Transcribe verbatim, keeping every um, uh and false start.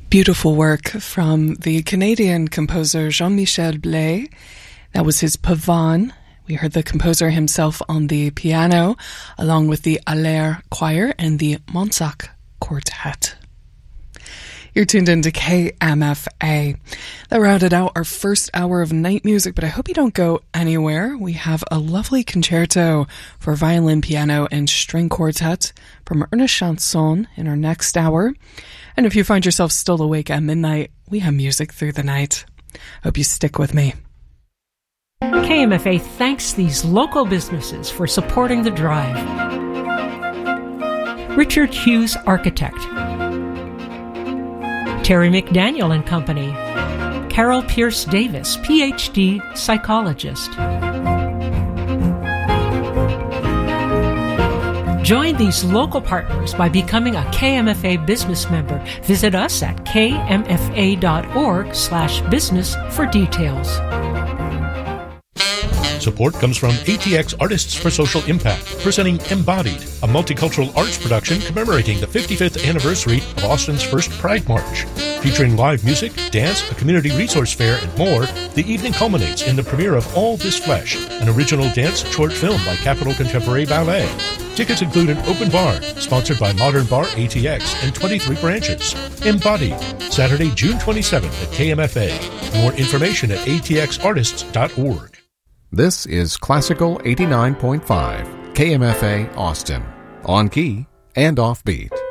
Beautiful work from the Canadian composer Jean-Michel Blais. That was his Pavane. We heard the composer himself on the piano, along with the Allaire Choir and the Monsac Quartet. You're tuned into K M F A. That rounded out our first hour of night music, but I hope you don't go anywhere. We have a lovely concerto for violin, piano, and string quartet from Ernest Chansson in our next hour. And if you find yourself still awake at midnight, we have music through the night. Hope you stick with me. K M F A thanks these local businesses for supporting the drive. Richard Hughes Architect, Terry McDaniel and Company, Carol Pierce Davis, P H D psychologist. Join these local partners by becoming a K M F A business member. Visit us at kmfa.org slash business for details. Support comes from A T X Artists for Social Impact, presenting Embodied, a multicultural arts production commemorating the fifty-fifth anniversary of Austin's first Pride March. Featuring live music, dance, a community resource fair, and more, the evening culminates in the premiere of All This Flesh, an original dance short film by Capitol Contemporary Ballet. Tickets include an open bar, sponsored by Modern Bar A T X and twenty-three branches. Embodied, Saturday, June twenty-seventh at K M F A. More information at a t x artists dot org. This is Classical eighty-nine point five, K M F A Austin, on key and offbeat.